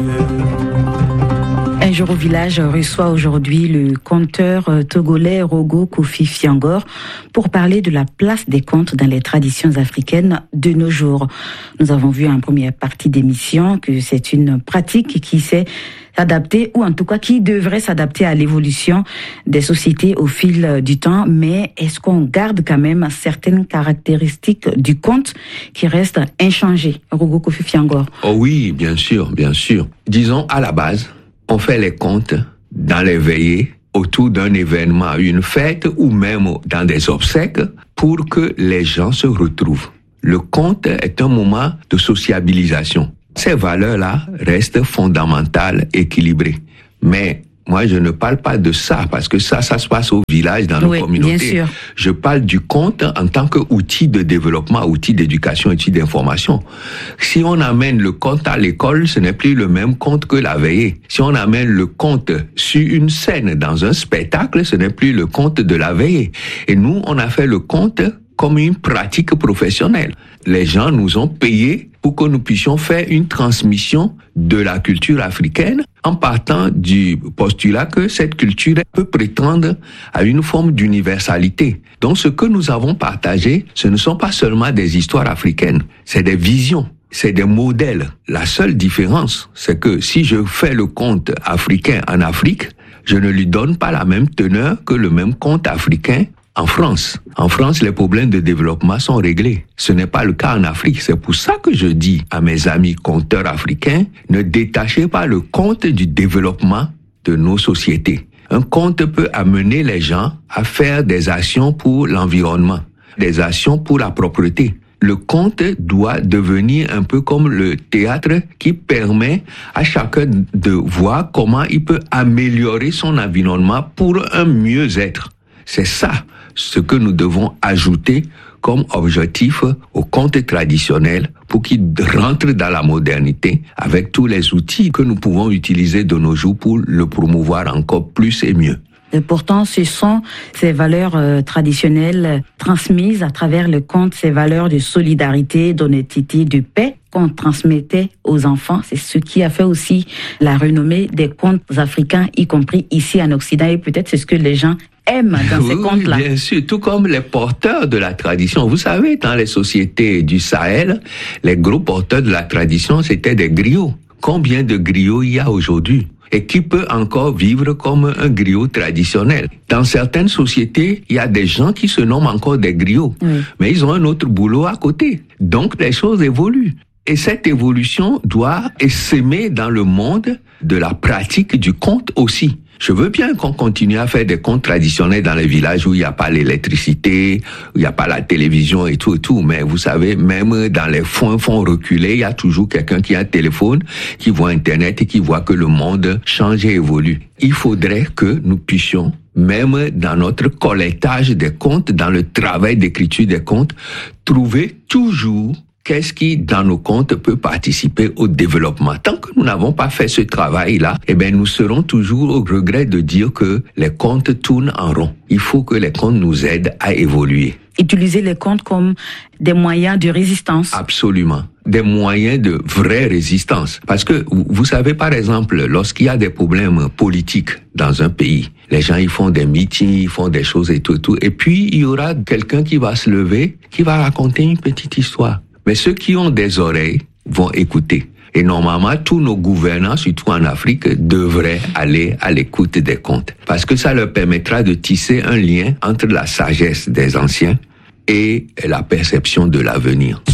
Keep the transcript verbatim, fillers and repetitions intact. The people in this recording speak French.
Un jour au village reçoit aujourd'hui le conteur togolais Rogo Kofi Fiangor pour parler de la place des contes dans les traditions africaines de nos jours. Nous avons vu en première partie d'émission que c'est une pratique qui s'est adaptée, ou en tout cas qui devrait s'adapter à l'évolution des sociétés au fil du temps. Mais est-ce qu'on garde quand même certaines caractéristiques du conte qui restent inchangées? Rogo Kofi Fiangor. Oh oui, bien sûr, bien sûr. Disons à la base, on fait les contes dans les veillées, autour d'un événement, une fête ou même dans des obsèques pour que les gens se retrouvent. Le conte est un moment de sociabilisation. Ces valeurs-là restent fondamentales, équilibrées. Mais moi, je ne parle pas de ça, parce que ça, ça se passe au village, dans nos oui, communautés. Bien sûr. Je parle du conte en tant qu'outil de développement, outil d'éducation, outil d'information. Si on amène le conte à l'école, ce n'est plus le même conte que la veillée. Si on amène le conte sur une scène, dans un spectacle, ce n'est plus le conte de la veillée. Et nous, on a fait le conte comme une pratique professionnelle. Les gens nous ont payés pour que nous puissions faire une transmission de la culture africaine en partant du postulat que cette culture peut prétendre à une forme d'universalité. Donc ce que nous avons partagé, ce ne sont pas seulement des histoires africaines, c'est des visions, c'est des modèles. La seule différence, c'est que si je fais le conte africain en Afrique, je ne lui donne pas la même teneur que le même conte africain en France. En France, les problèmes de développement sont réglés. Ce n'est pas le cas en Afrique. C'est pour ça que je dis à mes amis conteurs africains, ne détachez pas le conte du développement de nos sociétés. Un conte peut amener les gens à faire des actions pour l'environnement, des actions pour la propreté. Le conte doit devenir un peu comme le théâtre qui permet à chacun de voir comment il peut améliorer son environnement pour un mieux-être. C'est ça ce que nous devons ajouter comme objectif au conte traditionnel pour qu'il rentre dans la modernité avec tous les outils que nous pouvons utiliser de nos jours pour le promouvoir encore plus et mieux. Et pourtant, ce sont ces valeurs euh, traditionnelles transmises à travers le conte, ces valeurs de solidarité, d'honnêteté, de paix qu'on transmettait aux enfants. C'est ce qui a fait aussi la renommée des contes africains, y compris ici en Occident. Et peut-être c'est ce que les gens aiment dans oui, ces contes-là. Bien sûr, tout comme les porteurs de la tradition. Vous savez, dans les sociétés du Sahel, les gros porteurs de la tradition, c'était des griots. Combien de griots il y a aujourd'hui ? Et qui peut encore vivre comme un griot traditionnel. Dans certaines sociétés, il y a des gens qui se nomment encore des griots, oui. mais ils ont un autre boulot à côté. Donc les choses évoluent. Et cette évolution doit essaimer dans le monde de la pratique du conte aussi. Je veux bien qu'on continue à faire des contes traditionnels dans les villages où il n'y a pas l'électricité, où il n'y a pas la télévision et tout et tout. Mais vous savez, même dans les fonds, fonds reculés, il y a toujours quelqu'un qui a un téléphone, qui voit Internet et qui voit que le monde change et évolue. Il faudrait que nous puissions, même dans notre collectage des contes, dans le travail d'écriture des contes, trouver toujours qu'est-ce qui, dans nos contes, peut participer au développement. Tant que nous n'avons pas fait ce travail-là, eh bien, nous serons toujours au regret de dire que les contes tournent en rond. Il faut que les contes nous aident à évoluer. Utiliser les contes comme des moyens de résistance. Absolument. Des moyens de vraie résistance. Parce que, vous savez, par exemple, lorsqu'il y a des problèmes politiques dans un pays, les gens, ils font des meetings, ils font des choses et tout, et tout. Et puis, il y aura quelqu'un qui va se lever, qui va raconter une petite histoire. Mais ceux qui ont des oreilles vont écouter. Et normalement, tous nos gouvernants, surtout en Afrique, devraient aller à l'écoute des contes. Parce que ça leur permettra de tisser un lien entre la sagesse des anciens et la perception de l'avenir.